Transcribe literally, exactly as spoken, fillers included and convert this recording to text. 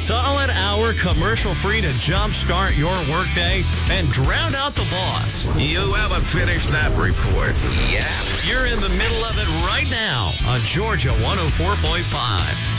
solid hour commercial-free to jumpstart your workday and drown out the boss. You haven't finished that report yet. You're in the middle of it right now on Georgia one oh four point five.